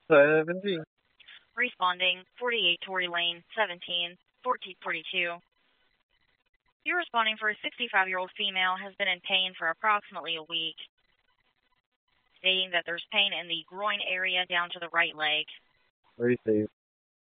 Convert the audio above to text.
17. Responding, 48 Tory Lane, 17, 1442. You're responding for a 65-year-old female has been in pain for approximately a week, stating that there's pain in the groin area down to the right leg. Receive.